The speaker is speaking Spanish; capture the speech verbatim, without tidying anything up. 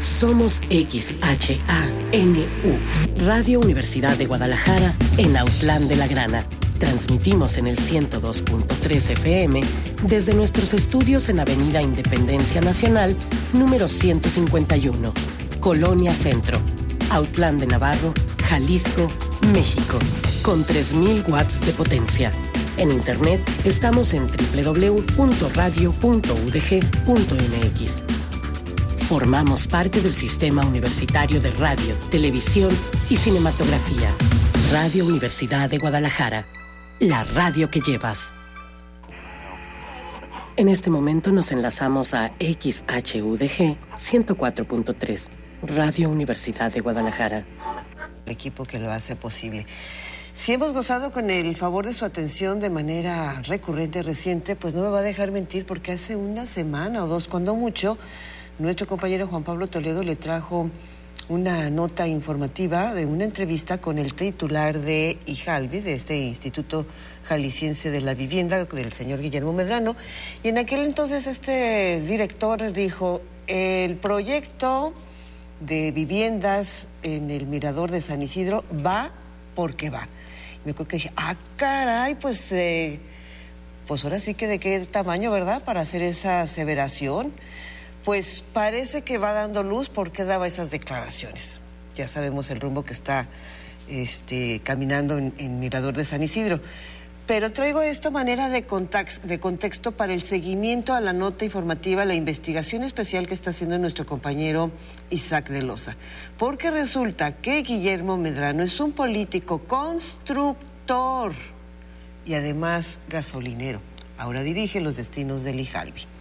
Somos X H A N U, Radio Universidad de Guadalajara, en Autlán de la Grana. Transmitimos en el ciento dos punto tres F M desde nuestros estudios en Avenida Independencia Nacional, número ciento cincuenta y uno, Colonia Centro, Autlán de Navarro, Jalisco, México, con tres mil watts de potencia. En internet estamos en doble u doble u doble u punto radio punto u d g punto m x. Formamos parte del Sistema Universitario de Radio, Televisión y Cinematografía. Radio Universidad de Guadalajara, la radio que llevas. En este momento nos enlazamos a X H U D G ciento cuatro punto tres, Radio Universidad de Guadalajara. El equipo que lo hace posible. Si hemos gozado con el favor de su atención de manera recurrente y reciente, pues no me va a dejar mentir, porque hace una semana o dos, cuando mucho, nuestro compañero Juan Pablo Toledo le trajo una nota informativa de una entrevista con el titular de IJALVI, de este Instituto Jalisciense de la Vivienda, del señor Guillermo Medrano, y en aquel entonces este director dijo: el proyecto de viviendas en el Mirador de San Isidro va porque va. Y me acuerdo que dije, ah, caray, pues, eh, pues ahora sí que de qué tamaño, ¿verdad?, para hacer esa aseveración. Pues parece que va dando luz porque daba esas declaraciones. Ya sabemos el rumbo que está este, caminando en, en Mirador de San Isidro. Pero traigo esto a manera de, contax, de contexto para el seguimiento a la nota informativa, la investigación especial que está haciendo nuestro compañero Isaac de Loza. Porque resulta que Guillermo Medrano es un político constructor y además gasolinero. Ahora dirige los destinos del IJALVI.